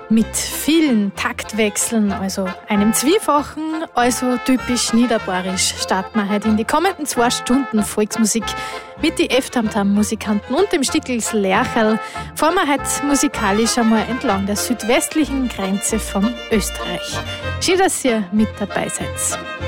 Mit vielen Taktwechseln, also einem Zwiefachen, also typisch niederbayerisch, starten wir heute in die kommenden 2 Stunden Volksmusik mit die F-Tam-Tam-Musikanten und dem Stickels Lercherl. Fahren wir heute musikalisch einmal entlang der südwestlichen Grenze von Österreich. Schön, dass ihr mit dabei seid.